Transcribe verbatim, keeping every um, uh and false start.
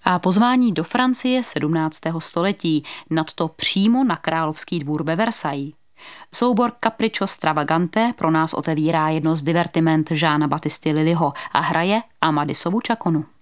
A pozvání do Francie sedmnáctého století, nadto přímo na královský dvůr ve Versailles. Soubor Capriccio Stravagante pro nás otevírá jedno z divertiment Jeana Battisty Lillyho a hraje Amadisovu čakonu.